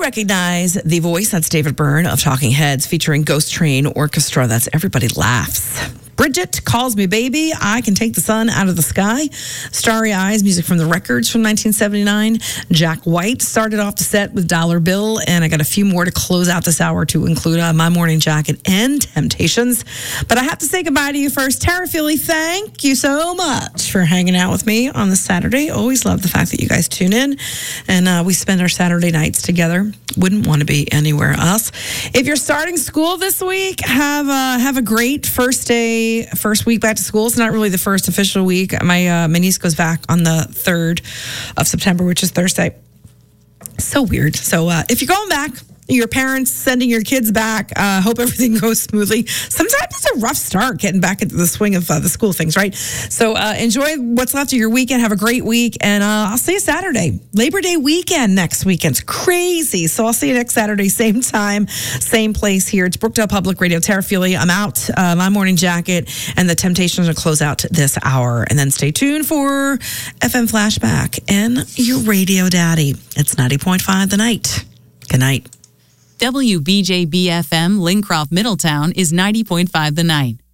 recognize the voice? That's David Byrne of Talking Heads, featuring Ghost Train Orchestra. That's Everybody Laughs. Bridget Calls Me Baby, I Can Take the Sun Out of the Sky. Starry Eyes, music from the Records from 1979. Jack White started off the set with Dollar Bill, and I got a few more to close out this hour to include My Morning Jacket and Temptations. But I have to say goodbye to you first. Tara Philly, thank you so much for hanging out with me on this Saturday. Always love the fact that you guys tune in, and we spend our Saturday nights together. Wouldn't want to be anywhere else. If you're starting school this week, have a great first week back to school. It's not really the first official week. My niece goes back on the 3rd of September, which is Thursday. So weird. So if you're going back, your parents sending your kids back, hope everything goes smoothly. Sometimes it's a rough start getting back into the swing of the school things, right? So enjoy what's left of your weekend. Have a great week, and I'll see you Saturday. Labor Day weekend next weekend's crazy. So I'll see you next Saturday, same time, same place here. It's Brookdale Public Radio. Tara Philly, I'm out. My Morning Jacket and the Temptations will close out this hour. And then stay tuned for FM Flashback and your Radio Daddy. It's 90.5 The Night. Good night. WBJB-FM Lincroft Middletown is 90.5 The Night.